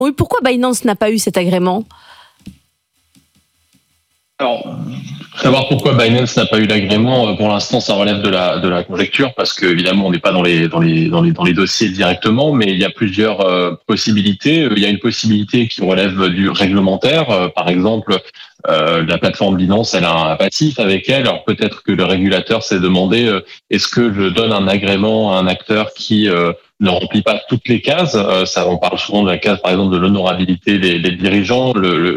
Oui, pourquoi Binance n'a pas eu cet agrément ? Alors, savoir pourquoi Binance n'a pas eu l'agrément, pour l'instant, ça relève de la conjecture, parce que évidemment, on n'est pas dans les dossiers directement, mais il y a plusieurs possibilités. Il y a une possibilité qui relève du réglementaire, par exemple. La plateforme Binance, elle a un passif avec elle. Alors peut-être que le régulateur s'est demandé est-ce que je donne un agrément à un acteur qui ne remplit pas toutes les cases. Ça, on parle souvent de la case, par exemple, de l'honorabilité des dirigeants.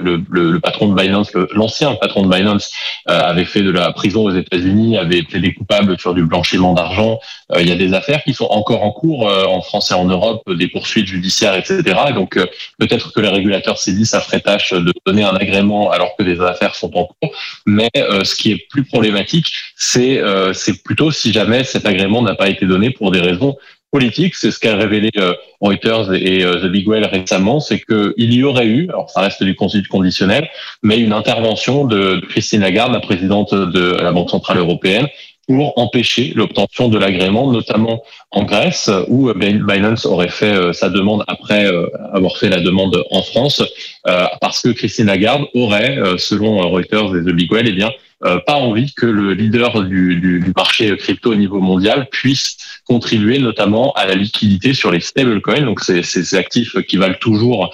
Le patron de Binance, l'ancien patron de Binance, avait fait de la prison aux États-Unis, avait plaidé coupable sur du blanchiment d'argent. Il y a des affaires qui sont encore en cours en France et en Europe, des poursuites judiciaires, etc. Et donc peut-être que le régulateur s'est dit ça ferait tâche de donner un agrément alors que des affaires sont en cours. Mais ce qui est plus problématique, c'est plutôt si jamais cet agrément n'a pas été donné pour des raisons politique. C'est ce qu'a révélé Reuters et The Big Whale récemment, c'est qu'il y aurait eu, alors ça reste du conditionnel, mais une intervention de Christine Lagarde, la présidente de la Banque Centrale Européenne, pour empêcher l'obtention de l'agrément, notamment en Grèce, où Binance aurait fait sa demande après avoir fait la demande en France, parce que Christine Lagarde aurait, selon Reuters et The Big Whale, pas envie que le leader du marché crypto au niveau mondial puisse contribuer notamment à la liquidité sur les stablecoins, donc ces actifs qui valent toujours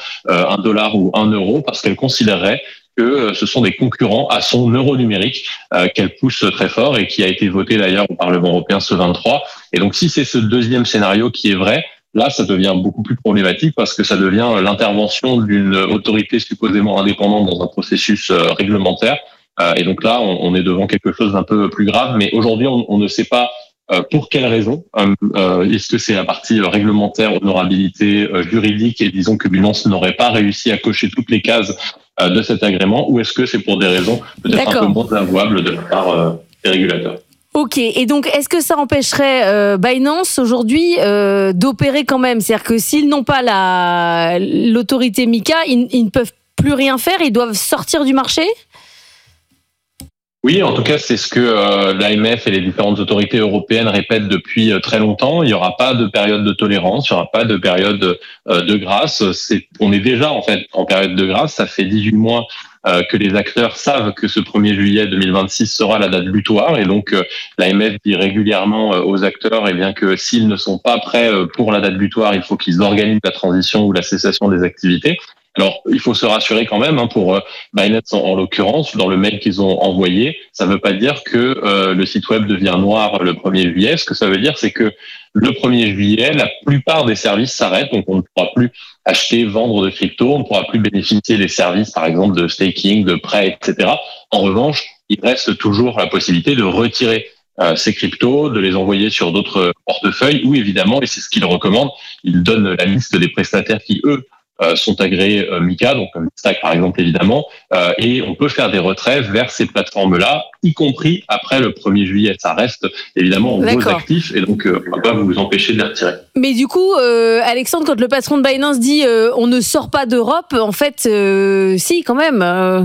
$1 ou €, parce qu'elle considérerait que ce sont des concurrents à son euro numérique qu'elle pousse très fort et qui a été voté d'ailleurs au Parlement européen ce 23. Et donc si c'est ce deuxième scénario qui est vrai, là, ça devient beaucoup plus problématique parce que ça devient l'intervention d'une autorité supposément indépendante dans un processus réglementaire. Et donc là, on est devant quelque chose d'un peu plus grave. Mais aujourd'hui, on ne sait pas pour quelle raison. Est-ce que c'est la partie réglementaire, honorabilité, juridique, et disons que Binance n'aurait pas réussi à cocher toutes les cases de cet agrément, ou est-ce que c'est pour des raisons peut-être un peu moins avouables de la part des régulateurs? Ok, et donc est-ce que ça empêcherait Binance aujourd'hui d'opérer quand même ? C'est-à-dire que s'ils n'ont pas l'autorité MiCA, ils ne peuvent plus rien faire, ils doivent sortir du marché ? Oui, en tout cas, c'est ce que l'AMF et les différentes autorités européennes répètent depuis très longtemps. Il n'y aura pas de période de tolérance, il n'y aura pas de période de grâce. On est déjà en fait en période de grâce. Ça fait 18 mois que les acteurs savent que ce 1er juillet 2026 sera la date butoir. Et donc, l'AMF dit régulièrement aux acteurs que s'ils ne sont pas prêts pour la date butoir, il faut qu'ils organisent la transition ou la cessation des activités. Alors, il faut se rassurer quand même, pour Binance en l'occurrence, dans le mail qu'ils ont envoyé, ça ne veut pas dire que le site web devient noir le 1er juillet. Ce que ça veut dire, c'est que le 1er juillet, la plupart des services s'arrêtent, donc on ne pourra plus acheter, vendre de crypto, on ne pourra plus bénéficier des services, par exemple, de staking, de prêts, etc. En revanche, il reste toujours la possibilité de retirer ces cryptos, de les envoyer sur d'autres portefeuilles, ou évidemment, et c'est ce qu'ils recommandent, ils donnent la liste des prestataires qui, eux, sont agréés MiCA, donc comme Stack par exemple évidemment, et on peut faire des retraits vers ces plateformes-là, y compris après le 1er juillet. Ça reste évidemment vos actifs et donc on ne va pas vous empêcher de les retirer. Mais du coup, Alexandre, quand le patron de Binance dit on ne sort pas d'Europe, en fait, si quand même.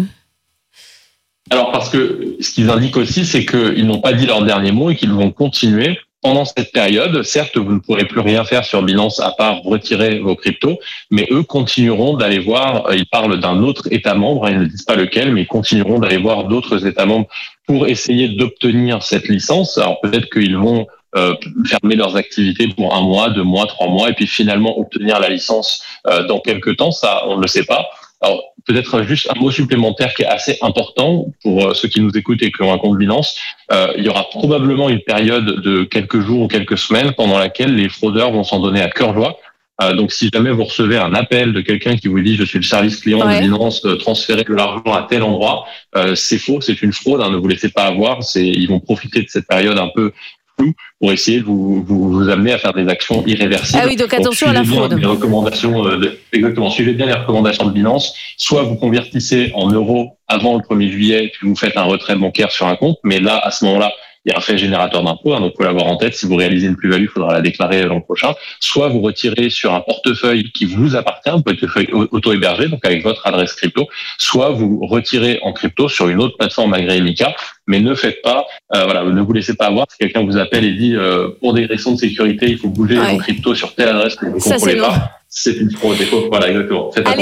Alors parce que ce qu'ils indiquent aussi, c'est qu'ils n'ont pas dit leur dernier mot et qu'ils vont continuer. Pendant cette période, certes, vous ne pourrez plus rien faire sur Binance à part retirer vos cryptos, mais eux continueront d'aller voir, ils parlent d'un autre État membre, ils ne disent pas lequel, mais ils continueront d'aller voir d'autres États membres pour essayer d'obtenir cette licence. Alors peut-être qu'ils vont fermer leurs activités pour 1 mois, 2 mois, 3 mois, et puis finalement obtenir la licence dans quelques temps, ça on ne le sait pas. Alors, peut-être juste un mot supplémentaire qui est assez important pour ceux qui nous écoutent et qui ont un compte Binance. Il y aura probablement une période de quelques jours ou quelques semaines pendant laquelle les fraudeurs vont s'en donner à cœur joie. Donc, si jamais vous recevez un appel de quelqu'un qui vous dit « je suis le service client de Binance, transférez de l'argent à tel endroit », c'est faux, c'est une fraude, ne vous laissez pas avoir. Ils vont profiter de cette période un peu pour essayer de vous amener à faire des actions irréversibles. Ah oui, donc attention à la fraude. Exactement, suivez bien les recommandations de Binance. Soit vous convertissez en euros avant le 1er juillet, puis vous faites un retrait bancaire sur un compte, mais là, à ce moment-là, il y a un fait générateur d'impôt, donc il faut l'avoir en tête. Si vous réalisez une plus-value, il faudra la déclarer l'an prochain. Soit vous retirez sur un portefeuille qui vous appartient, un portefeuille auto-hébergé, donc avec votre adresse crypto. Soit vous retirez en crypto sur une autre plateforme agréée MiCA, mais ne faites pas, ne vous laissez pas avoir. Si quelqu'un vous appelle et dit pour des raisons de sécurité, il faut bouger vos cryptos sur telle adresse que vous ne contrôlez pas, c'est une fraude. Voilà, exactement. Faites attention.